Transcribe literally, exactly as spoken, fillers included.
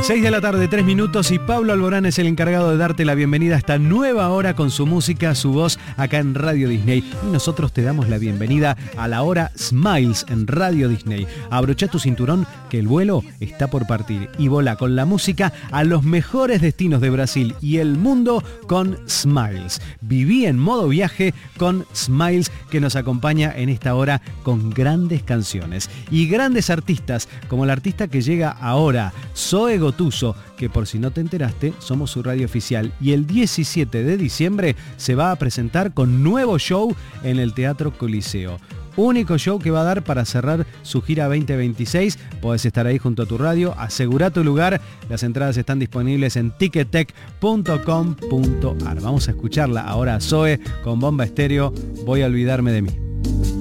seis de la tarde, tres minutos, y Pablo Alborán es el encargado de darte la bienvenida a esta nueva hora con su música, su voz, acá en Radio Disney. Y nosotros te damos la bienvenida a la hora Smiles en Radio Disney. Abrocha tu cinturón que el vuelo está por partir y volá con la música a los mejores destinos de Brasil y el mundo con Smiles. Viví en modo viaje con Smiles, que nos acompaña en esta hora con grandes canciones y grandes artistas, como la artista que llega ahora, Zoe Gotuso, que por si no te enteraste, somos su radio oficial, y el diecisiete de diciembre se va a presentar con nuevo show en el Teatro Coliseo. Único show que va a dar para cerrar su gira veinte veintiséis. Podés estar ahí junto a tu radio, asegura tu lugar. Las entradas están disponibles en ticketek punto com punto ar. Vamos a escucharla ahora a Zoe con Bomba Estéreo, Voy a olvidarme de mí.